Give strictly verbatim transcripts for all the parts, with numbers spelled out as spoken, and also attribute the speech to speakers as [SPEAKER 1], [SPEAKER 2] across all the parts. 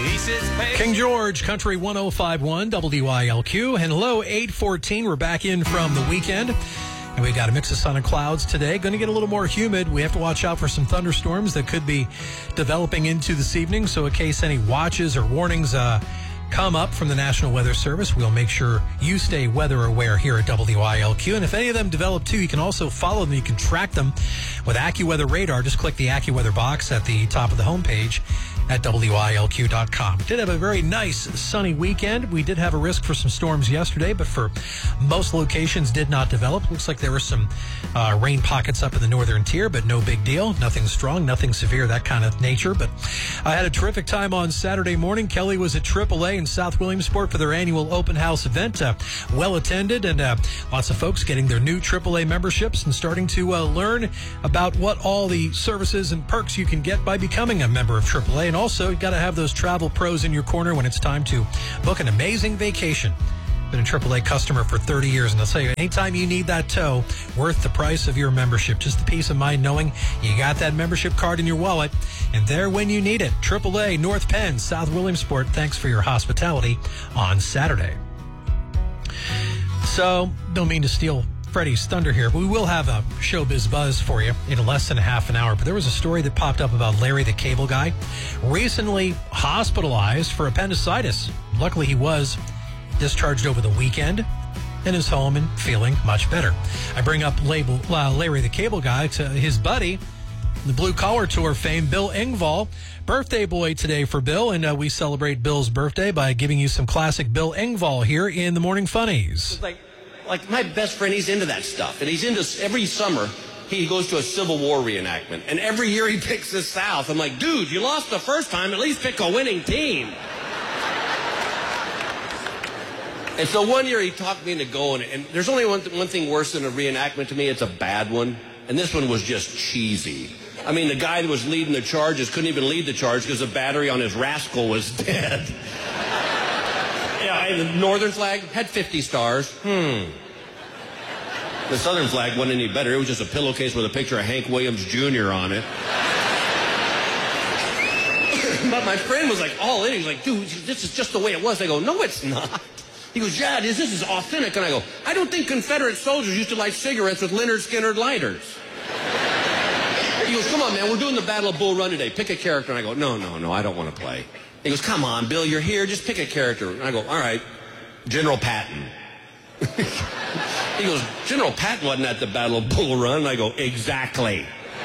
[SPEAKER 1] King George, Country one oh five point one, W I L Q. And hello, eight fourteen. We're back in from the weekend. And we got a mix of sun and clouds today. Going to get a little more humid. We have to watch out for some thunderstorms that could be developing into this evening. So in case any watches or warnings uh, come up from the National Weather Service, we'll make sure you stay weather aware here at W I L Q. And if any of them develop too, you can also follow them. You can track them with AccuWeather Radar. Just click the AccuWeather box at the top of the homepage at W I L Q dot com. Did have a very nice sunny weekend. We did have a risk for some storms yesterday, but for most locations did not develop. Looks like there were some uh, rain pockets up in the northern tier, but no big deal. Nothing strong, nothing severe, that kind of nature. But I had a terrific time on Saturday morning. Kelly was at triple A in South Williamsport for their annual open house event. Uh, well attended, and uh, lots of folks getting their new triple A memberships and starting to uh, learn about what all the services and perks you can get by becoming a member of triple A. And also, you've got to have those travel pros in your corner when it's time to book an amazing vacation. Been a triple A customer for thirty years, and I'll tell you, anytime you need that tow, worth the price of your membership. Just the peace of mind knowing you got that membership card in your wallet, and there when you need it. triple A, North Penn, South Williamsport, thanks for your hospitality on Saturday. So, don't mean to steal Freddie's thunder here, but we will have a showbiz buzz for you in less than half an hour. But there was a story that popped up about Larry the Cable Guy, recently hospitalized for appendicitis. Luckily, he was discharged over the weekend and is home and feeling much better. I bring up label, uh, Larry the Cable Guy to his buddy, the Blue Collar Tour fame, Bill Engvall. Birthday boy today for Bill, and uh, we celebrate Bill's birthday by giving you some classic Bill Engvall here in the Morning Funnies.
[SPEAKER 2] It's like Like, my best friend, he's into that stuff. And he's into, every summer, he goes to a Civil War reenactment. And every year he picks the South. I'm like, dude, you lost the first time. At least pick a winning team. And so one year he talked me into going. And there's only one, th- one thing worse than a reenactment to me. It's a bad one. And this one was just cheesy. I mean, the guy that was leading the charges couldn't even lead the charge because the battery on his Rascal was dead. Yeah, and the northern flag had fifty stars. Hmm. The southern flag wasn't any better. It was just a pillowcase with a picture of Hank Williams Junior on it. But my friend was like all in. He's like, dude, this is just the way it was. I go, no, it's not. He goes, yeah, this, this is authentic. And I go, I don't think Confederate soldiers used to light cigarettes with Leonard Skinner lighters. He goes, come on, man, we're doing the Battle of Bull Run today. Pick a character. And I go, no, no, no, I don't want to play. He goes, come on, Bill, you're here. Just pick a character. And I go, all right, General Patton. He goes, General Patton wasn't at the Battle of Bull Run. And I go, exactly.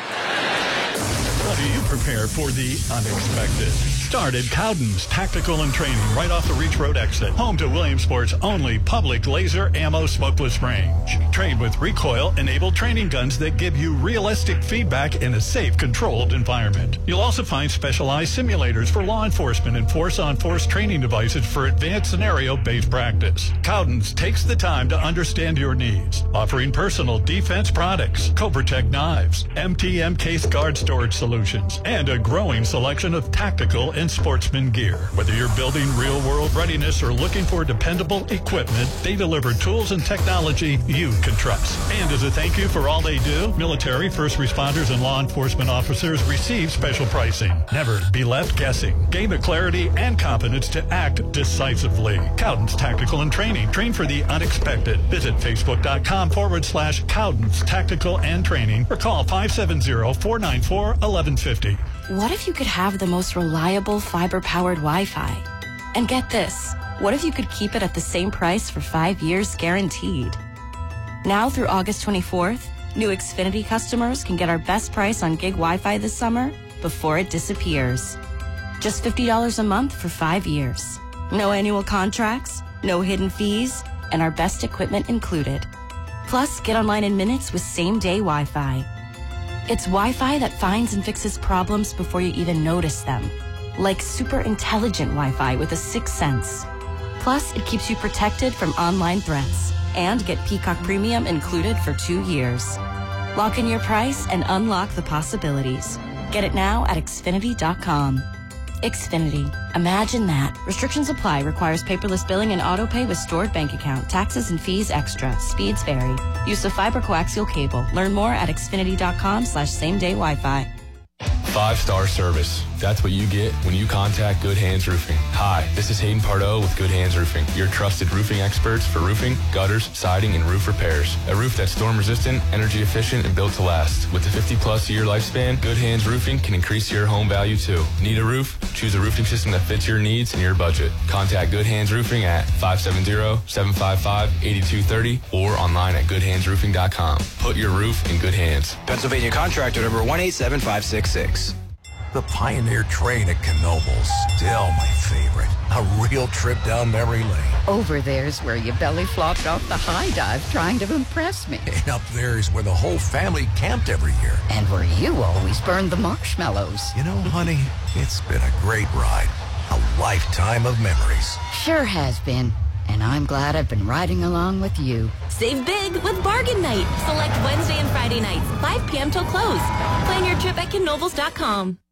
[SPEAKER 3] How do you prepare for the unexpected? Start at Cowden's Tactical and Training right off the Reach Road exit. Home to Williamsport's only public laser ammo smokeless range. Train with recoil-enabled training guns that give you realistic feedback in a safe, controlled environment. You'll also find specialized simulators for law enforcement and force-on-force training devices for advanced scenario-based practice. Cowden's takes the time to understand your needs, offering personal defense products, Cobra-Tech knives, M T M case guard storage solutions, and a growing selection of tactical and sportsman gear. Whether you're building real-world readiness or looking for dependable equipment, they deliver tools and technology you can trust. And as a thank you for all they do, military, first responders, and law enforcement officers receive special pricing. Never be left guessing. Gain the clarity and confidence to act decisively. Cowden's Tactical and Training. Train for the unexpected. Visit Facebook.com forward slash Cowden's Tactical and Training or call five seven zero, four nine four, one one five zero.
[SPEAKER 4] What if you could have the most reliable fiber-powered Wi-Fi? And get this, what if you could keep it at the same price for five years guaranteed? Now through August twenty-fourth, new Xfinity customers can get our best price on gig Wi-Fi this summer before it disappears. Just fifty dollars a month for five years. No annual contracts, no hidden fees, and our best equipment included. Plus, get online in minutes with same-day Wi-Fi. It's Wi-Fi that finds and fixes problems before you even notice them. Like super intelligent Wi-Fi with a sixth sense. Plus, it keeps you protected from online threats. And get Peacock Premium included for two years. Lock in your price and unlock the possibilities. Get it now at Xfinity dot com. Xfinity. Imagine that. Restrictions apply. Requires paperless billing and auto-pay with stored bank account. Taxes and fees extra. Speeds vary. Use of fiber coaxial cable. Learn more at Xfinity dot com slash same day Wi-Fi.
[SPEAKER 5] Five-star service. That's what you get when you contact Good Hands Roofing. Hi, this is Hayden Pardo with Good Hands Roofing, your trusted roofing experts for roofing, gutters, siding, and roof repairs. A roof that's storm-resistant, energy-efficient, and built to last. With a fifty-plus year lifespan, Good Hands Roofing can increase your home value too. Need a roof? Choose a roofing system that fits your needs and your budget. Contact Good Hands Roofing at five seven zero, seven five five, eight two three zero or online at good hands roofing dot com. Put your roof in good hands.
[SPEAKER 6] Pennsylvania contractor number one eight seven five six six.
[SPEAKER 7] The Pioneer train at Knoebels, still my favorite. A real trip down memory lane.
[SPEAKER 8] Over there's where you belly flopped off the high dive trying to impress me.
[SPEAKER 7] And up there's where the whole family camped every year.
[SPEAKER 8] And where you always burned the marshmallows.
[SPEAKER 7] You know, honey, it's been a great ride. A lifetime of memories.
[SPEAKER 8] Sure has been. And I'm glad I've been riding along with you.
[SPEAKER 9] Save big with Bargain Night. Select Wednesday and Friday nights, five p.m. till close. Plan your trip at Knoebels dot com.